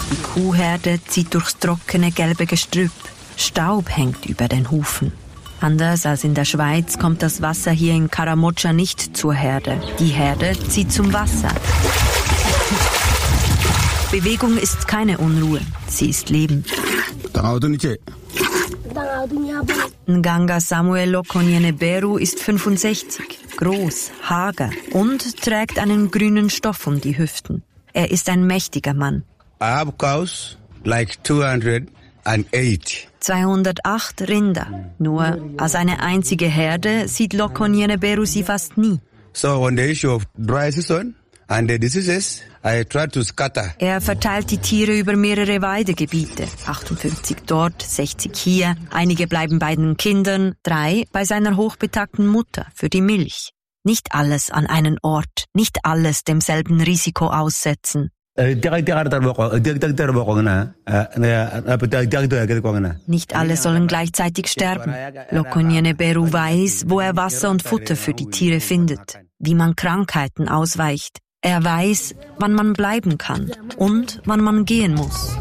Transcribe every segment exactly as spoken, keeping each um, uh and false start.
Die Kuhherde zieht durchs trockene gelbe Gestrüpp. Staub hängt über den Hufen. Anders als in der Schweiz kommt das Wasser hier in Karamoja nicht zur Herde. Die Herde zieht zum Wasser. Bewegung ist keine Unruhe, sie ist Leben. Nganga Samuel Lokonyene-Beru ist fünfundsechzig, groß, hager und trägt einen grünen Stoff um die Hüften. Er ist ein mächtiger Mann. I have cows like two hundred eight. zweihundertacht Rinder. Nur als eine einzige Herde sieht Lokonyene-Beru sie fast nie. So on the issue of dry season and the diseases, I try to scatter. Er verteilt die Tiere über mehrere Weidegebiete. achtundfünfzig dort, sechzig hier. Einige bleiben bei den Kindern, drei bei seiner hochbetagten Mutter für die Milch. Nicht alles an einen Ort, nicht alles demselben Risiko aussetzen. Nicht alle sollen gleichzeitig sterben. Lokonyene-Beru weiß, wo er Wasser und Futter für die Tiere findet, wie man Krankheiten ausweicht. Er weiß, wann man bleiben kann und wann man gehen muss.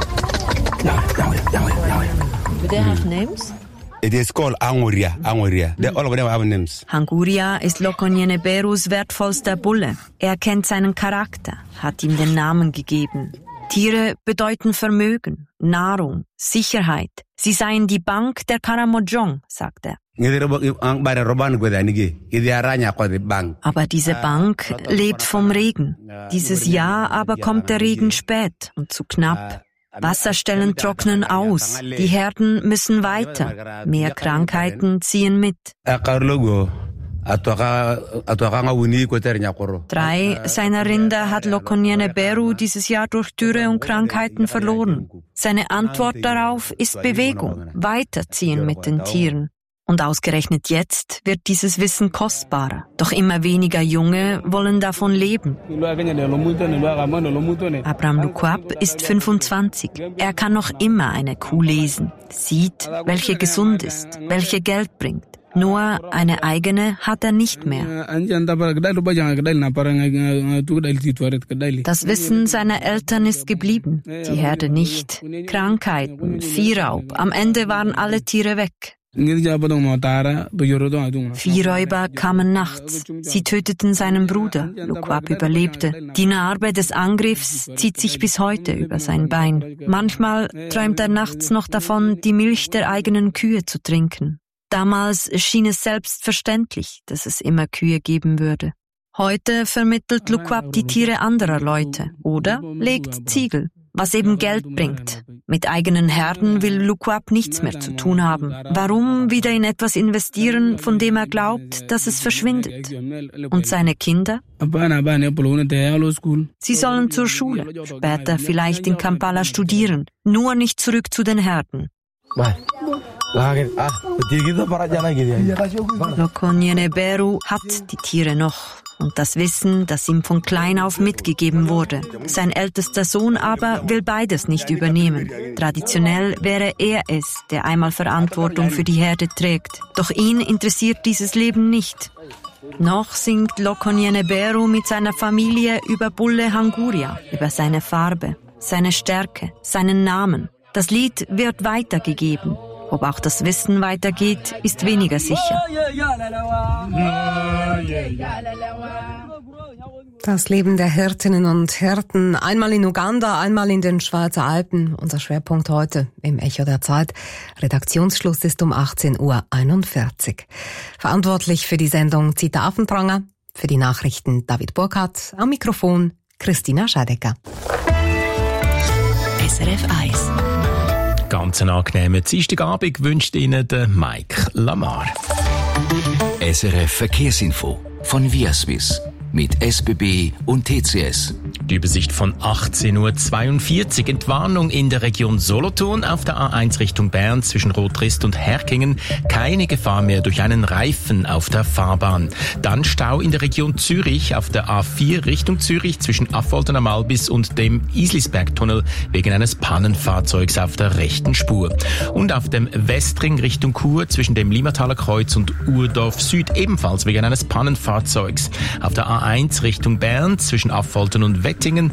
Do they have names? It is called Anguria. Anguria. They all of them have names. Hanguria ist Lokonyene-Berus wertvollster Bulle. Er kennt seinen Charakter, hat ihm den Namen gegeben. Tiere bedeuten Vermögen, Nahrung, Sicherheit. Sie seien die Bank der Karamojong, sagt er. Aber diese Bank lebt vom Regen. Dieses Jahr aber kommt der Regen spät und zu knapp. Wasserstellen trocknen aus, die Herden müssen weiter, mehr Krankheiten ziehen mit. Drei seiner Rinder hat Lokonyene-Beru dieses Jahr durch Dürre und Krankheiten verloren. Seine Antwort darauf ist Bewegung, weiterziehen mit den Tieren. Und ausgerechnet jetzt wird dieses Wissen kostbarer. Doch immer weniger Junge wollen davon leben. Abraham Lukwab ist fünfundzwanzig. Er kann noch immer eine Kuh lesen, sieht, welche gesund ist, welche Geld bringt. Nur eine eigene hat er nicht mehr. Das Wissen seiner Eltern ist geblieben, die Herde nicht. Krankheiten, Viehraub, am Ende waren alle Tiere weg. Viehräuber kamen nachts. Sie töteten seinen Bruder. Lukwab überlebte. Die Narbe des Angriffs zieht sich bis heute über sein Bein. Manchmal träumt er nachts noch davon, die Milch der eigenen Kühe zu trinken. Damals schien es selbstverständlich, dass es immer Kühe geben würde. Heute vermittelt Lukwab die Tiere anderer Leute oder legt Ziegel, was eben Geld bringt. Mit eigenen Herden will Lukwab nichts mehr zu tun haben. Warum wieder in etwas investieren, von dem er glaubt, dass es verschwindet? Und seine Kinder? Sie sollen zur Schule, später vielleicht in Kampala studieren, nur nicht zurück zu den Herden. Lokonyene-Beru hat die Tiere noch und das Wissen, das ihm von klein auf mitgegeben wurde. Sein ältester Sohn aber will beides nicht übernehmen. Traditionell wäre er es, der einmal Verantwortung für die Herde trägt. Doch ihn interessiert dieses Leben nicht. Noch singt Lokonyene-Beru mit seiner Familie über Bulle Hanguria, über seine Farbe, seine Stärke, seinen Namen. Das Lied wird weitergegeben. Ob auch das Wissen weitergeht, ist weniger sicher. Das Leben der Hirtinnen und Hirten, einmal in Uganda, einmal in den Schweizer Alpen. Unser Schwerpunkt heute im Echo der Zeit. Redaktionsschluss ist um achtzehn Uhr einundvierzig. Verantwortlich für die Sendung Zita Affenpranger, für die Nachrichten David Burkhardt, am Mikrofon Christina Scheidecker. S R F eins. Ganz einen angenehmen Dienstagabend wünscht Ihnen der Mike Lamar. S R F Verkehrsinfo von Viaswiss mit S B B und T C S. Die Übersicht von achtzehn Uhr zweiundvierzig. Entwarnung in der Region Solothurn auf der A eins Richtung Bern zwischen Rotrist und Herkingen. Keine Gefahr mehr durch einen Reifen auf der Fahrbahn. Dann Stau in der Region Zürich auf der A vier Richtung Zürich zwischen Affolter am Albis und dem Islisbergtunnel wegen eines Pannenfahrzeugs auf der rechten Spur. Und auf dem Westring Richtung Chur zwischen dem Limataler Kreuz und Urdorf Süd ebenfalls wegen eines Pannenfahrzeugs. Auf der A eins Richtung Bern zwischen Affoltern und Wettingen